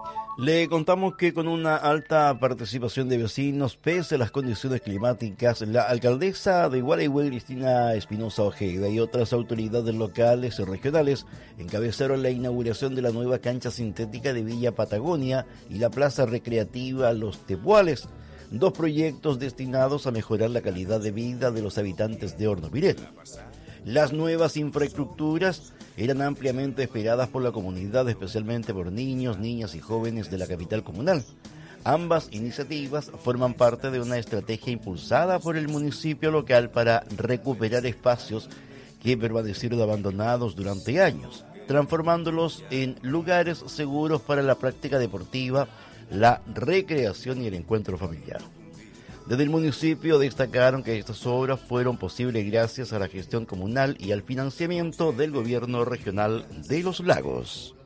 Le contamos que con una alta participación de vecinos, pese a las condiciones climáticas, la alcaldesa de Gualeguay, Cristina Espinosa Ojeda, y otras autoridades locales y regionales encabezaron la inauguración de la nueva cancha sintética de Villa Patagonia y la plaza recreativa Los Tepuales, dos proyectos destinados a mejorar la calidad de vida de los habitantes de Hornopiret. Las nuevas infraestructuras eran ampliamente esperadas por la comunidad, especialmente por niños, niñas y jóvenes de la capital comunal. Ambas iniciativas forman parte de una estrategia impulsada por el municipio local para recuperar espacios que permanecieron abandonados durante años, transformándolos en lugares seguros para la práctica deportiva, la recreación y el encuentro familiar. Desde el municipio destacaron que estas obras fueron posibles gracias a la gestión comunal y al financiamiento del gobierno regional de Los Lagos.